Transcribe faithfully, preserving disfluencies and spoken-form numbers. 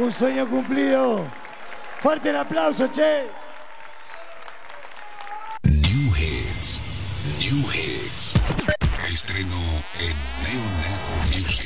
Un sueño cumplido. Fuerte el aplauso, che. New Hits. New Hits. Estreno en Neonet Music.